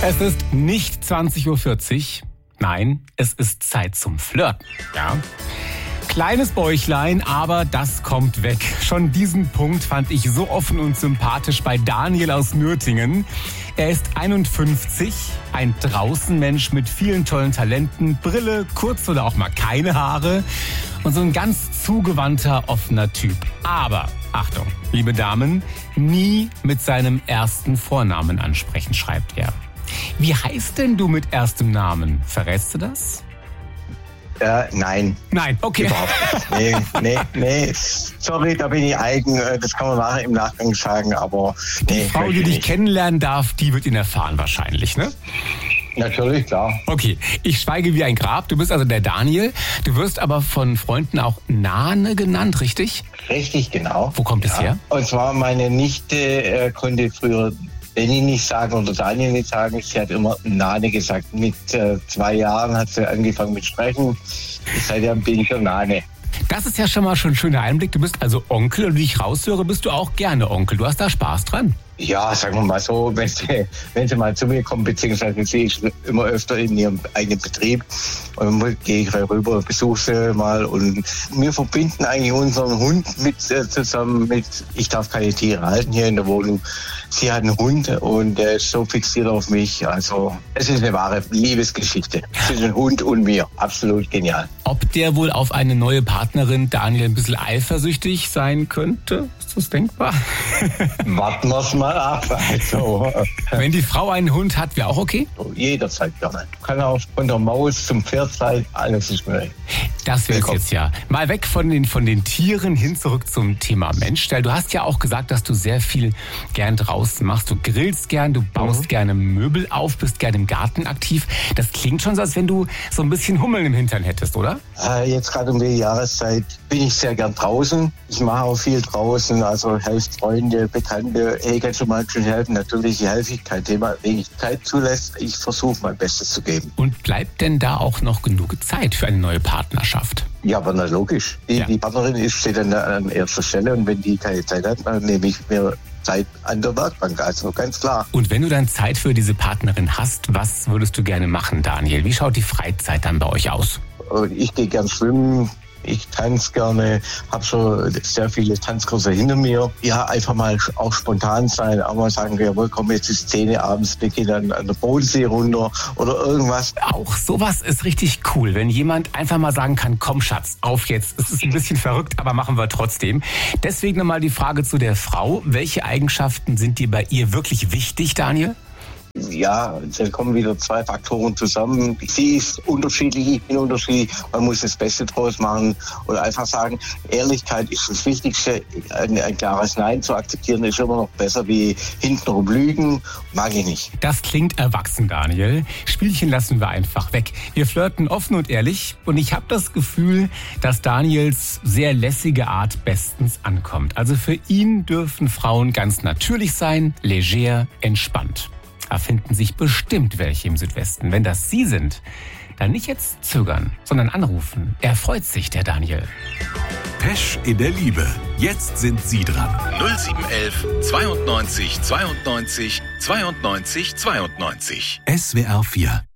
Es ist nicht 20.40 Uhr. Nein, es ist Zeit zum Flirten. Ja. Kleines Bäuchlein, aber das kommt weg. Schon diesen Punkt fand ich so offen und sympathisch bei Daniel aus Nürtingen. Er ist 51, ein Draußenmensch mit vielen tollen Talenten, Brille, kurz oder auch mal keine Haare und so ein ganz zugewandter, offener Typ. Aber, Achtung, liebe Damen, nie mit seinem ersten Vornamen ansprechen, schreibt er. Wie heißt denn du mit erstem Namen? Verrätst du das? Nein. Nein, okay. Überhaupt nicht. Nee. Sorry, da bin ich eigen. Das kann man nachher im Nachgang sagen, aber die Frau, die dich kennenlernen darf, die wird ihn erfahren wahrscheinlich, ne? Natürlich, klar. Okay, ich schweige wie ein Grab. Du bist also der Daniel. Du wirst aber von Freunden auch Nane genannt, richtig? Richtig, genau. Wo kommt es her? Und zwar meine Nichte konnte früher Benni nicht sagen oder Daniel nicht sagen. Sie hat immer Nane gesagt. Mit 2 Jahren hat sie angefangen mit Sprechen. Seitdem bin ich schon Nane. Das ist ja schon mal schon ein schöner Einblick. Du bist also Onkel und wie ich raushöre, bist du auch gerne Onkel. Du hast da Spaß dran. Ja, sagen wir mal so, wenn sie mal zu mir kommen, beziehungsweise sehe ich immer öfter in ihrem eigenen Betrieb und dann gehe ich rüber, besuche sie mal und wir verbinden eigentlich unseren Hund zusammen mit, ich darf keine Tiere halten hier in der Wohnung. Sie hat einen Hund und der ist so fixiert auf mich, also es ist eine wahre Liebesgeschichte zwischen Hund und mir, absolut genial. Ob der wohl auf eine neue Partnerin, Daniel, ein bisschen eifersüchtig sein könnte? Ist das denkbar? Warten wir es mal ab. Also. Wenn die Frau einen Hund hat, wäre auch okay? Jederzeit gerne. Kann auch von der Maus zum Pferd sein, alles ist möglich. Das wäre jetzt ja. Mal weg von den Tieren hin zurück zum Thema Mensch. Du hast ja auch gesagt, dass du sehr viel gern draußen machst. Du grillst gern, du baust gerne Möbel auf, bist gern im Garten aktiv. Das klingt schon so, als wenn du so ein bisschen Hummeln im Hintern hättest, oder? Jetzt gerade um die Jahreszeit bin ich sehr gern draußen. Ich mache auch viel draußen, also helfe Freunde, Bekannte. Hey, kannst du mal schon helfen? Natürlich helfe ich, kein Thema. Wenn ich Zeit zulässt, ich versuche mein Bestes zu geben. Und bleibt denn da auch noch genug Zeit für eine neue Partnerschaft? Ja, aber na logisch. Die Partnerin steht dann an erster Stelle und wenn die keine Zeit hat, dann nehme ich mir Zeit an der Werkbank, also ganz klar. Und wenn du dann Zeit für diese Partnerin hast, was würdest du gerne machen, Daniel? Wie schaut die Freizeit dann bei euch aus? Ich gehe gern schwimmen. Ich tanze gerne, habe schon sehr viele Tanzkurse hinter mir. Ja, einfach mal auch spontan sein, auch mal sagen, jawohl, komm, jetzt ist 10 Uhr abends, wir gehen dann an der Bodensee runter oder irgendwas. Auch sowas ist richtig cool, wenn jemand einfach mal sagen kann, komm Schatz, auf jetzt. Es ist ein bisschen verrückt, aber machen wir trotzdem. Deswegen nochmal die Frage zu der Frau. Welche Eigenschaften sind dir bei ihr wirklich wichtig, Daniel? Ja, da kommen wieder 2 Faktoren zusammen. Sie ist unterschiedlich, ich bin unterschiedlich. Man muss das Beste draus machen und einfach sagen, Ehrlichkeit ist das Wichtigste. Ein klares Nein zu akzeptieren ist immer noch besser wie hintenrum lügen. Mag ich nicht. Das klingt erwachsen, Daniel. Spielchen lassen wir einfach weg. Wir flirten offen und ehrlich und ich habe das Gefühl, dass Daniels sehr lässige Art bestens ankommt. Also für ihn dürfen Frauen ganz natürlich sein, leger, entspannt. Da finden sich bestimmt welche im Südwesten. Wenn das Sie sind, dann nicht jetzt zögern, sondern anrufen. Er freut sich, der Daniel. Pesch in der Liebe. Jetzt sind Sie dran. 0711 92 92 92 92. SWR 4